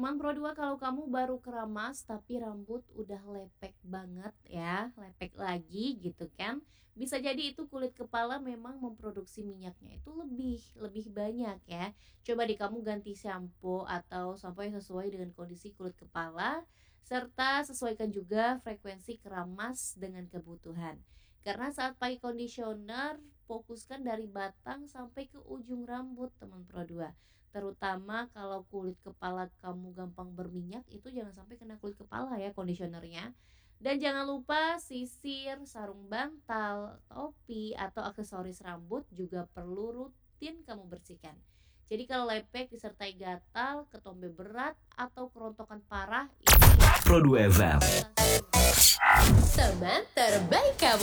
Teman Pro 2, kalau kamu baru keramas tapi rambut udah lepek banget ya, lepek lagi gitu kan. Bisa jadi itu kulit kepala memang memproduksi minyaknya itu lebih lebih banyak ya. Coba deh kamu ganti shampoo atau sampo yang sesuai dengan kondisi kulit kepala, serta sesuaikan juga frekuensi keramas dengan kebutuhan. Karena saat pakai conditioner, fokuskan dari batang sampai ke ujung rambut teman Pro 2. Terutama kalau kulit kepala kamu gampang berminyak, itu jangan sampai kena kulit kepala ya conditionernya. Dan jangan lupa sisir, sarung bantal, topi atau aksesoris rambut juga perlu rutin kamu bersihkan. Jadi kalau lepek disertai gatal, ketombe berat atau kerontokan parah, ini Pro 2 FM. teman terbaik kamu.